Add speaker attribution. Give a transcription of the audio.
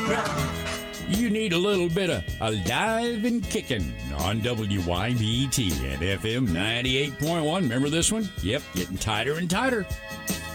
Speaker 1: You need a little bit of alive and kicking on WYBT at FM 98.1. Remember this one? Yep, getting tighter and tighter.